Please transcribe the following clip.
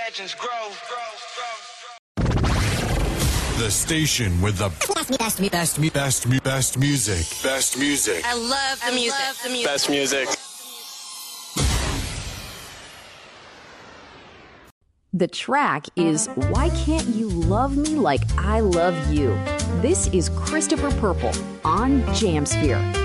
legends grow. The station with the best music. Best music. I love the music. Best music. The track is Why Can't You Love Me Like I Love You? This is Christopher Purple on Jamsphere.